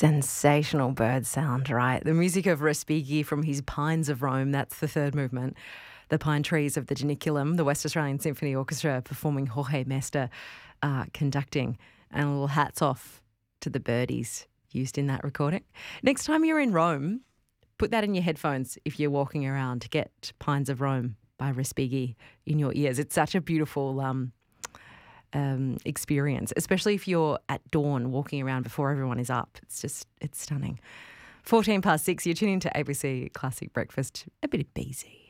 Sensational bird sound, right? The music of Respighi from his Pines of Rome, that's the third movement. The Pine Trees of the Janiculum, the West Australian Symphony Orchestra performing, Jorge Mester conducting. And a little hats off to the birdies used in that recording. Next time you're in Rome, put that in your headphones if you're walking around to get Pines of Rome by Respighi in your ears. It's such a beautiful experience, especially if you're at dawn walking around before everyone is up. It's stunning. 6:14, you're tuning to ABC Classic Breakfast, a bit of BZ.